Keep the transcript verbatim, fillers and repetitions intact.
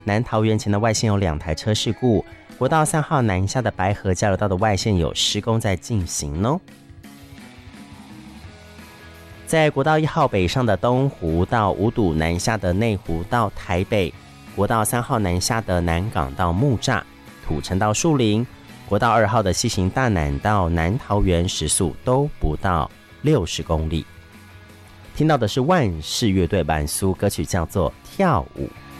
南桃园前的外线有两台车事故，国道三号南下的白河交流道的外线有施工在进行哦。在国道一号北上的东湖到五堵南下的内湖到台北，国道三号南下的南港到木栅、土城到树林，国道二号的西行大南到南桃园时速都不到六十公里。听到的是万氏乐队版苏歌曲叫做《跳舞》。